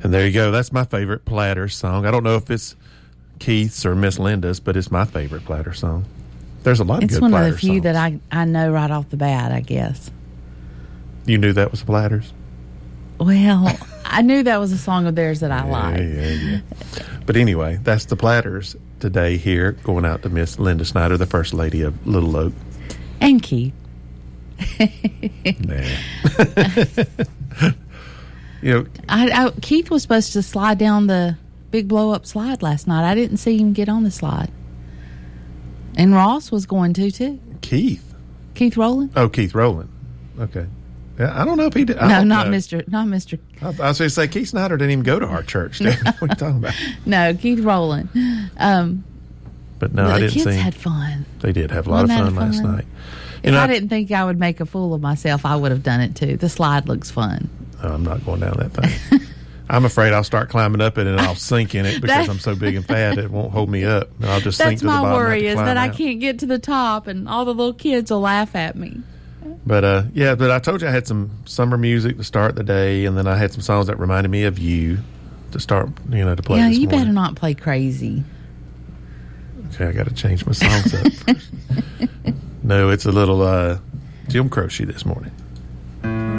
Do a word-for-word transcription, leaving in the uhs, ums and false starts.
And there you go. That's my favorite Platters song. I don't know if it's Keith's or Miss Linda's, but it's my favorite Platters song. There's a lot of it's good one Platters of the few songs. that I, I know right off the bat, I guess. You knew that was Platters? Well, I knew that was a song of theirs that I yeah, liked. Yeah, yeah. But anyway, that's the Platters today here, going out to Miss Linda Snyder, the First Lady of Little Oak. And Keith. Man. You know, I, I, Keith was supposed to slide down the big blow-up slide last night. I didn't see him get on the slide. And Ross was going to, too. Keith? Keith Rowland? Oh, Keith Rowland. Okay. Yeah, I don't know if he did. I No, not know. Mister Not Mister I, I was going to say, Keith Snyder didn't even go to our church. What are you talking about? No, Keith Rowland. Um, but no, the I didn't kids see. had fun. They did have a lot Wasn't of that fun last fun? night. If know, I didn't think I would make a fool of myself, I would have done it, too. The slide looks fun. Oh, I'm not going down that thing. I'm afraid I'll start climbing up it and I'll sink in it because That- I'm so big and fat it won't hold me up. And I'll just That's sink to the my bottom. and have worry, to is climb that I out. can't get to the top and all the little kids will laugh at me. But uh, yeah, but I told you I had some summer music to start the day, and then I had some songs that reminded me of you to start, you know, to play Yeah, this you morning. better not play crazy. Okay, I got to change my songs up first. No, it's a little uh, Jim Croce this morning.